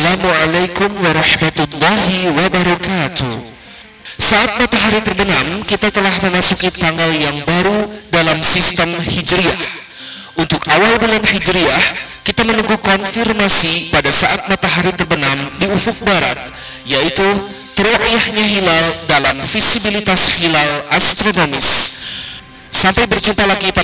Assalamualaikum warahmatullahi wabarakatuh. Saat matahari terbenam, kita telah memasuki tanggal yang baru dalam sistem Hijriah. Untuk awal bulan Hijriah, kita menunggu konfirmasi pada saat matahari terbenam di ufuk barat, yaitu teru'yahnya hilal dalam visibilitas hilal astronomis. Sampai berjumpa lagi